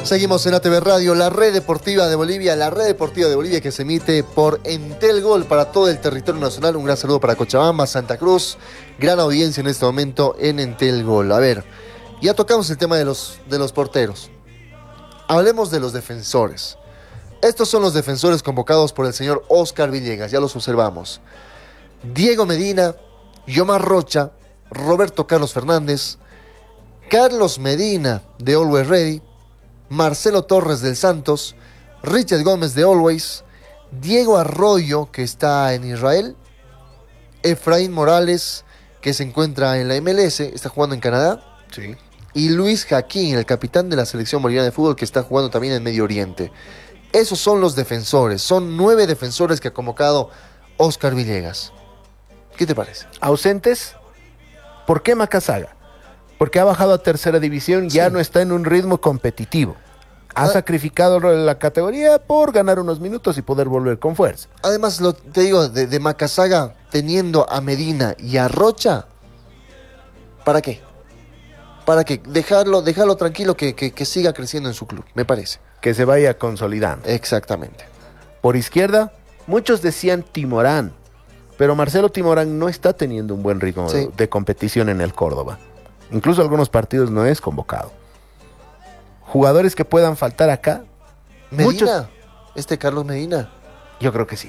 Seguimos en ATV Radio, la red deportiva de Bolivia, que se emite por Entel Gol para todo el territorio nacional. Un gran saludo para Cochabamba, Santa Cruz, gran audiencia en este momento en Entel Gol. A ver, ya tocamos el tema de los porteros. Hablemos de los defensores. Estos son los defensores convocados por el señor Oscar Villegas, ya los observamos. Diego Medina, Yomar Rocha, Roberto Carlos Fernández, Carlos Medina de Always Ready, Marcelo Torres del Santos, Richard Gómez de Always, Diego Arroyo, que está en Israel, Efraín Morales, que se encuentra en la MLS, está jugando en Canadá, Sí. y Luis Jaquín, el capitán de la selección boliviana de fútbol, que está jugando también en Medio Oriente. Esos son los defensores, son 9 defensores que ha convocado Oscar Villegas. ¿Qué te parece? Ausentes. ¿Por qué Macasaga? Porque ha bajado a tercera división, ya no está en un ritmo competitivo. Ha sacrificado la categoría por ganar unos minutos y poder volver con fuerza. Además, te digo, de Macasaga, teniendo a Medina y a Rocha, ¿para qué? ¿Para qué? Dejarlo tranquilo que siga creciendo en su club, me parece. Que se vaya consolidando. Exactamente. Por izquierda, muchos decían Timorán, pero Marcelo Timorán no está teniendo un buen ritmo de competición en el Córdoba. Incluso algunos partidos no es convocado. Jugadores que puedan faltar acá. Medina, Carlos Medina. Yo creo que sí.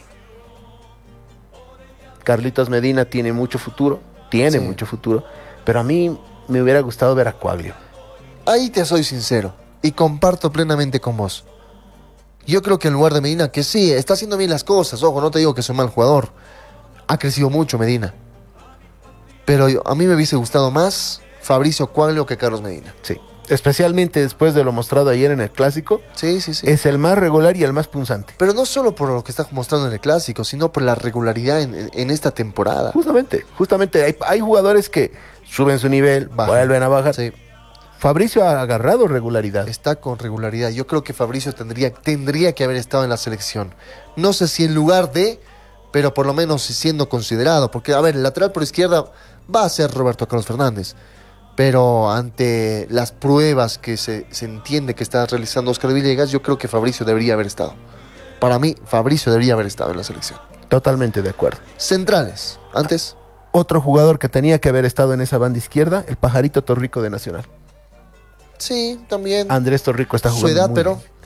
Carlitos Medina tiene mucho futuro, pero a mí me hubiera gustado ver a Cuaglio. Ahí te soy sincero y comparto plenamente con vos. Yo creo que en lugar de Medina, que sí, está haciendo bien las cosas, ojo, no te digo que es un mal jugador. Ha crecido mucho Medina. Pero a mí me hubiese gustado más Fabricio Cuaglio que Carlos Medina. Sí. Especialmente después de lo mostrado ayer en el Clásico. Sí. Es el más regular y el más punzante. Pero no solo por lo que está mostrando en el Clásico, sino por la regularidad en esta temporada. Justamente hay jugadores que suben su nivel, vuelven a bajar. Sí. Fabricio ha agarrado regularidad. Está con regularidad. Yo creo que Fabricio tendría que haber estado en la selección. No sé si en lugar de, pero por lo menos siendo considerado. Porque, a ver, el lateral por izquierda va a ser Roberto Carlos Fernández. Pero ante las pruebas que se entiende que está realizando Oscar Villegas, yo creo que Fabricio debería haber estado. Para mí, Fabricio debería haber estado en la selección. Totalmente de acuerdo. Centrales, antes. Otro jugador que tenía que haber estado en esa banda izquierda, el Pajarito Torrico de Nacional. Sí, también. Andrés Torrico está jugando su edad, muy pero bien.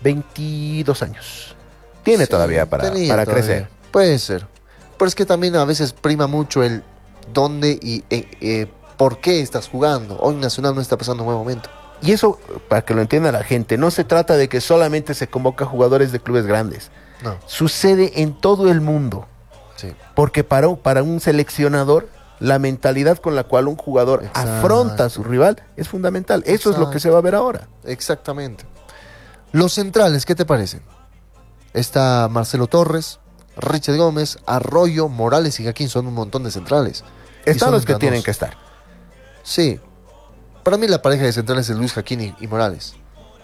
22 años. Tiene todavía para crecer. Puede ser. Pero es que también a veces prima mucho el dónde y por qué estás jugando. Hoy Nacional no está pasando un buen momento. Y eso, para que lo entienda la gente, no se trata de que solamente se convoca jugadores de clubes grandes. No. Sucede en todo el mundo. Sí. Porque para un seleccionador, la mentalidad con la cual un jugador afronta a su rival es fundamental. Eso es lo que se va a ver ahora. Exactamente. Los centrales, ¿qué te parecen? Está Marcelo Torres, Richard Gómez, Arroyo, Morales y Jaquín. Son un montón de centrales. Están los que tienen que estar. Sí. Para mí la pareja de centrales es Luis Jaquín y Morales.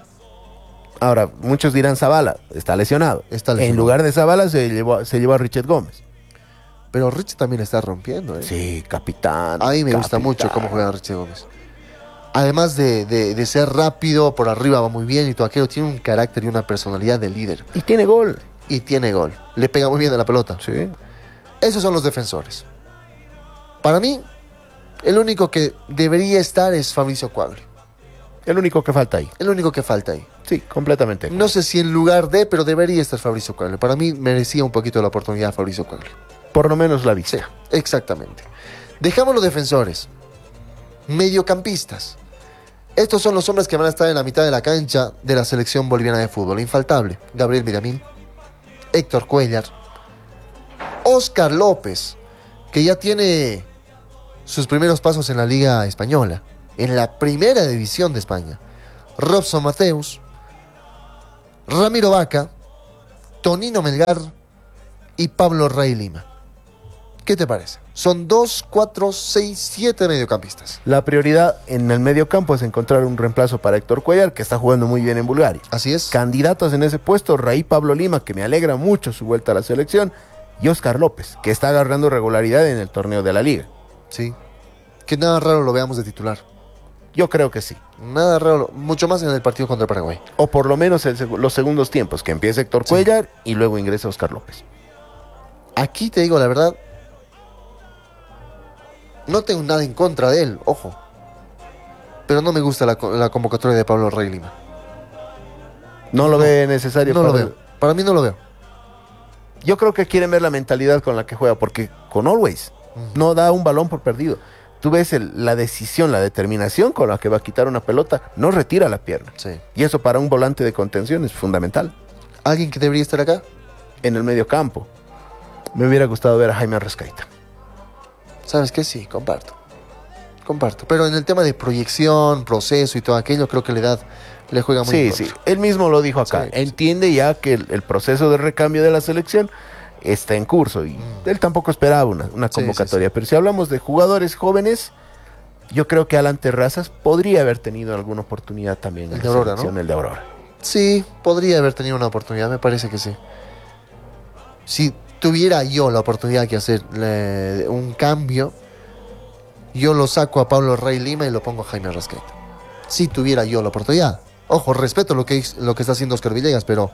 Ahora, muchos dirán Zavala, está lesionado. En lugar de Zavala se llevó a Richard Gómez. Pero Richard también está rompiendo, ¿eh? Sí, capitán. A mí me gusta mucho cómo juega Richard Gómez. Además de ser rápido, por arriba va muy bien y todo aquello, tiene un carácter y una personalidad de líder. Y tiene gol. Le pega muy bien a la pelota. Sí. Esos son los defensores. Para mí, el único que debería estar es Fabricio Cuaglio. El único que falta ahí. Sí, completamente. No sé si en lugar de, pero debería estar Fabricio Cuaglio. Para mí merecía un poquito la oportunidad Fabricio Cuaglio. Por lo menos la vista. Sí, exactamente. Dejamos los defensores. Mediocampistas. Estos son los hombres que van a estar en la mitad de la cancha de la selección boliviana de fútbol. Infaltable. Gabriel Villamil, Héctor Cuellar, Oscar López, que ya tiene sus primeros pasos en la Liga Española, en la primera división de España. Robson Mateus, Ramiro Vaca, Tonino Melgar y Pablo Rey Lima. ¿Qué te parece? Son 2, 4, 6, 7 mediocampistas. La prioridad en el mediocampo es encontrar un reemplazo para Héctor Cuellar, que está jugando muy bien en Bulgaria. Así es. Candidatos en ese puesto, Raí Pablo Lima, que me alegra mucho su vuelta a la selección, y Oscar López, que está agarrando regularidad en el torneo de la Liga. Sí. Que nada raro lo veamos de titular. Yo creo que sí. Nada raro, mucho más en el partido contra Paraguay. O por lo menos los segundos tiempos, que empiece Héctor Cuellar y luego ingresa Oscar López. Aquí te digo la verdad, no tengo nada en contra de él, ojo. Pero no me gusta la convocatoria de Pablo Rey Lima. ¿No lo ve necesario? No lo veo. Para mí no lo veo. Yo creo que quieren ver la mentalidad con la que juega, porque con Always no da un balón por perdido. Tú ves la decisión, la determinación con la que va a quitar una pelota, no retira la pierna. Sí. Y eso para un volante de contención es fundamental. ¿Alguien que debería estar acá? En el medio campo. Me hubiera gustado ver a Jaime Arrascaita. ¿Sabes qué? Sí, comparto. Pero en el tema de proyección, proceso y todo aquello, creo que la edad le juega muy bien. Sí. Él mismo lo dijo acá. Sí. Entiende ya que el proceso de recambio de la selección está en curso y él tampoco esperaba una convocatoria. Sí. Pero si hablamos de jugadores jóvenes, yo creo que Alan Terrazas podría haber tenido alguna oportunidad también. El de Aurora, ¿no? El de Aurora. Sí, podría haber tenido una oportunidad, me parece que sí. Si tuviera yo la oportunidad de hacer un cambio, yo lo saco a Pablo Rey Lima y lo pongo a Jaime Arrascaita. Si tuviera yo la oportunidad. Ojo, respeto lo que está haciendo Oscar Villegas, pero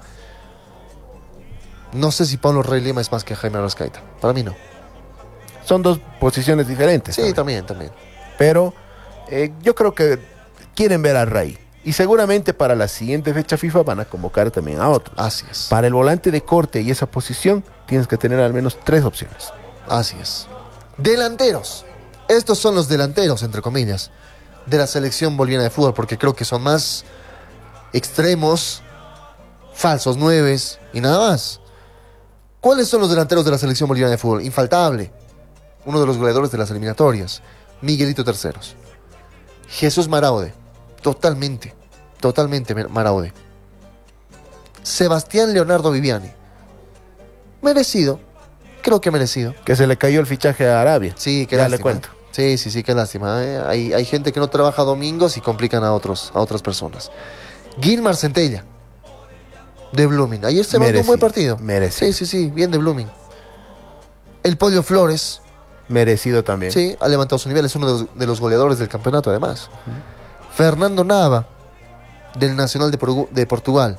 no sé si Pablo Rey Lima es más que Jaime Arrascaita. Para mí no. Son dos posiciones diferentes. Sí, también. Pero yo creo que quieren ver a Rey. Y seguramente para la siguiente fecha FIFA van a convocar también a otros. Así es. Para el volante de corte y esa posición tienes que tener al menos 3 opciones. Así es. Delanteros. Estos son los delanteros, entre comillas, de la selección boliviana de fútbol, porque creo que son más extremos, falsos nueves y nada más. ¿Cuáles son los delanteros de la selección boliviana de fútbol? Infaltable. Uno de los goleadores de las eliminatorias. Miguelito Terceros. Jesús Maraude. Totalmente Maraude. Sebastián Leonardo Viviani. Merecido. Creo que merecido. Que se le cayó el fichaje a Arabia. Sí, qué ya lástima. le cuento. Sí, qué lástima. Hay gente que no trabaja domingos y complican a otras personas. Gilmar Centella, de Blooming. Ayer se mandó un buen partido. Merecido. Sí, bien de Blooming. El Pollo Flores. Merecido también. Sí, ha levantado su nivel. Es uno de los goleadores del campeonato, además. Fernando Nava, del Nacional de Portugal.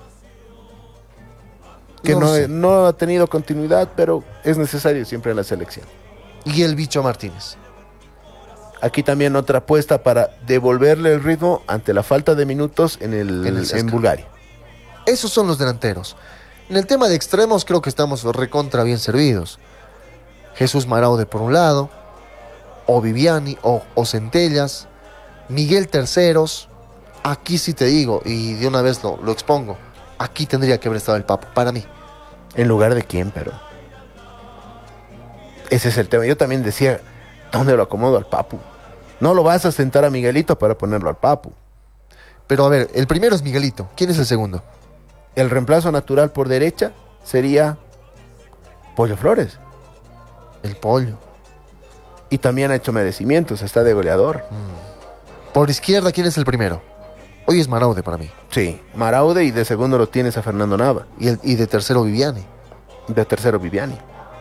Que no ha tenido continuidad, pero es necesario siempre en la selección. Y el Bicho Martínez. Aquí también otra apuesta para devolverle el ritmo ante la falta de minutos en Bulgaria. Esos son los delanteros. En el tema de extremos creo que estamos recontra bien servidos. Jesús Maraude por un lado, o Viviani, o Centellas, Miguel Terceros. Aquí sí te digo, y de una vez lo expongo, aquí tendría que haber estado el Papo, para mí. ¿En lugar de quién, pero? Ese es el tema. Yo también decía, ¿dónde lo acomodo al Papu? No lo vas a sentar a Miguelito para ponerlo al Papu. Pero a ver, el primero es Miguelito. ¿Quién es el segundo? El reemplazo natural por derecha sería Pollo Flores. El Pollo. Y también ha hecho merecimientos, está de goleador. Por izquierda, ¿quién es el primero? Hoy es Maraude para mí. Sí, Maraude, y de segundo lo tienes a Fernando Nava. Y de tercero Viviani. De tercero Viviani.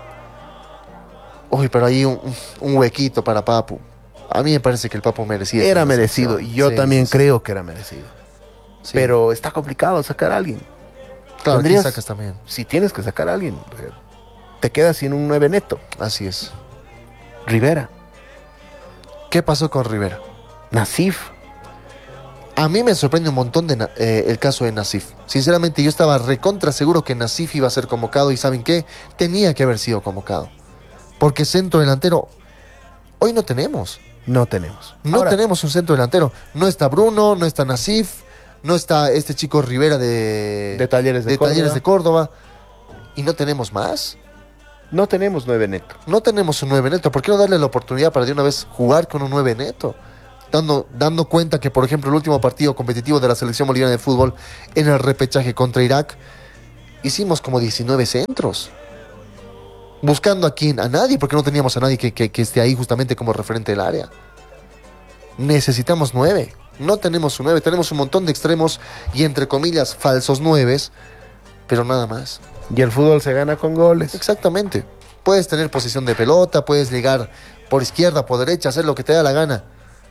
Uy, pero ahí un huequito para Papu. A mí me parece que el Papu merecía. Era merecido, y yo también creo que era merecido. Sí. Pero está complicado sacar a alguien. Claro, ¿quién sacas también? Si tienes que sacar a alguien, te quedas sin un 9 neto. Así es. Rivera. ¿Qué pasó con Rivera? Nasif. A mí me sorprende un montón el caso de Nasif. Sinceramente, yo estaba recontra seguro que Nasif iba a ser convocado y ¿saben qué? Tenía que haber sido convocado. Porque centro delantero, hoy no tenemos. No tenemos. No tenemos un centro delantero. No está Bruno, no está Nasif, no está este chico Rivera de Talleres de Córdoba. Y no tenemos más. No tenemos 9 neto. No tenemos un 9 neto. ¿Por qué no darle la oportunidad para de una vez jugar con un 9 neto? Dando cuenta que, por ejemplo, el último partido competitivo de la selección boliviana de fútbol en el repechaje contra Irak, hicimos como 19 centros. Buscando a quién, a nadie, porque no teníamos a nadie que esté ahí justamente como referente del área. Necesitamos 9. No tenemos un 9, tenemos un montón de extremos y, entre comillas, falsos 9, pero nada más. Y el fútbol se gana con goles. Exactamente. Puedes tener posición de pelota, puedes llegar por izquierda, por derecha, hacer lo que te da la gana.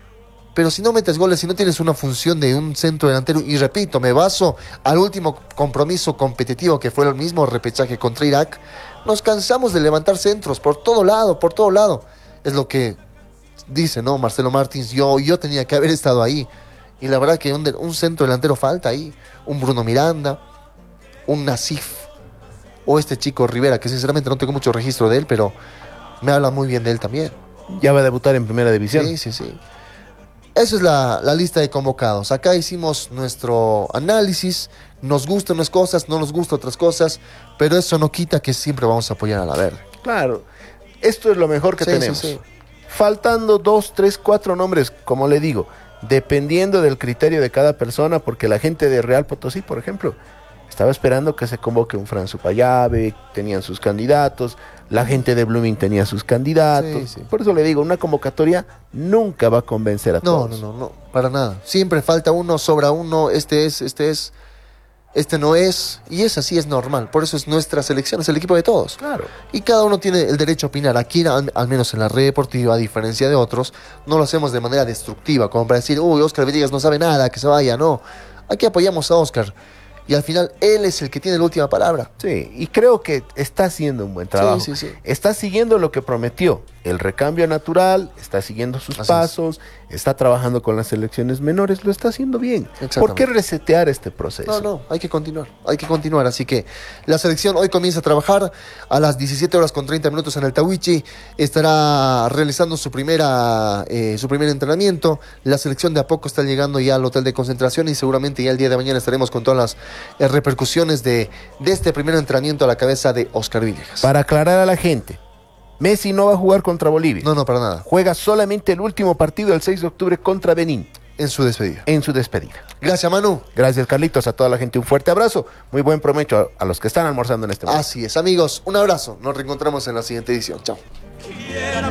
Pero si no metes goles, si no tienes una función de un centro delantero, y repito, me baso al último compromiso competitivo que fue el mismo repechaje contra Irak, nos cansamos de levantar centros por todo lado, por todo lado. Es lo que dice, ¿no? Marcelo Martins, yo tenía que haber estado ahí. Y la verdad que un centro delantero falta ahí. Un Bruno Miranda, un Nasif, o este chico Rivera, que sinceramente no tengo mucho registro de él, pero me habla muy bien de él también. Ya va a debutar en primera división. Sí. Esa es la lista de convocados. Acá hicimos nuestro análisis. Nos gustan unas cosas, no nos gustan otras cosas, pero eso no quita que siempre vamos a apoyar a la Verde. Claro, esto es lo mejor que tenemos. Sí. Faltando 2, 3, 4 nombres, como le digo, dependiendo del criterio de cada persona, porque la gente de Real Potosí, por ejemplo, estaba esperando que se convoque un Fran Supayave, tenían sus candidatos, la gente de Blooming tenía sus candidatos. Sí. Por eso le digo, una convocatoria nunca va a convencer a todos. No, para nada. Siempre falta uno, sobra uno, este no es, y es así, es normal. Por eso es nuestra selección, es el equipo de todos. Claro. Y cada uno tiene el derecho a opinar. Aquí, al menos en la red deportiva, a diferencia de otros, no lo hacemos de manera destructiva, como para decir, Óscar Villegas no sabe nada, que se vaya. No, aquí apoyamos a Óscar. Y al final, él es el que tiene la última palabra. Sí, y creo que está haciendo un buen trabajo. Sí. Está siguiendo lo que prometió, el recambio natural, está siguiendo sus pasos, está trabajando con las selecciones menores, lo está haciendo bien. ¿Por qué resetear este proceso? No, hay que continuar. Así que la selección hoy comienza a trabajar a las 17 horas con 30 minutos en el Tahuichi. Estará realizando su primer entrenamiento. La selección de a poco está llegando ya al hotel de concentración y seguramente ya el día de mañana estaremos con todas las repercusiones de este primer entrenamiento a la cabeza de Óscar Villegas. Para aclarar a la gente, Messi no va a jugar contra Bolivia. No, para nada. Juega solamente el último partido el 6 de octubre contra Benín. En su despedida. Gracias, Manu. Gracias, Carlitos. A toda la gente un fuerte abrazo. Muy buen provecho a los que están almorzando en este momento. Así es, amigos. Un abrazo. Nos reencontramos en la siguiente edición. Chao.